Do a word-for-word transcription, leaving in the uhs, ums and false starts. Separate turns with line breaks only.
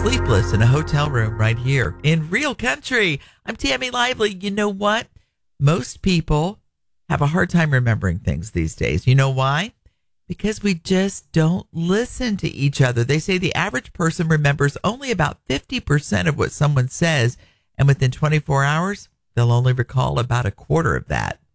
sleepless in a hotel room right here in real country. I'm Tammy Lively. You know what? Most people have a hard time remembering things these days. You know why? Because we just don't listen to each other. They say the average person remembers only about fifty percent of what someone says, and within twenty-four hours, they'll only recall about a quarter of that.